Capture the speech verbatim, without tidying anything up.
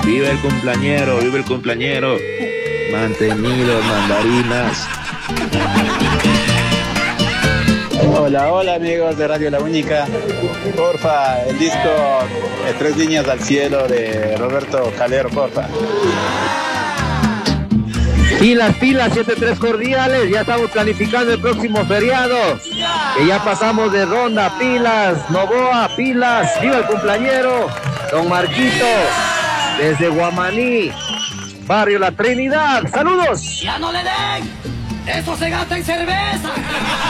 Vive el cumpleañero, vive el cumpleañero. Mantenido, mandarinas. Hola, hola amigos de Radio La Única. Porfa, el disco eh, Tres Líneas al Cielo de Roberto Calero, porfa. Pilas, pilas, siete tres cordiales, ya estamos planificando el próximo feriado, que ya pasamos de ronda, pilas, Novoa, pilas, viva el cumpleañero, don Marquito, desde Guamaní, barrio La Trinidad, saludos. Ya no le den, eso se gasta en cerveza.